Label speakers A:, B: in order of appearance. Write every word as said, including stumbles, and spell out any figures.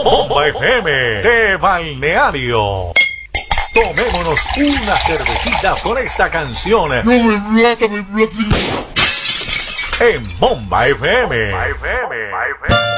A: Bomba F M de Balneario. Tomémonos unas cervecitas con esta canción.
B: No me plata, me plata.
A: En Bomba F M.
C: Bomba F M.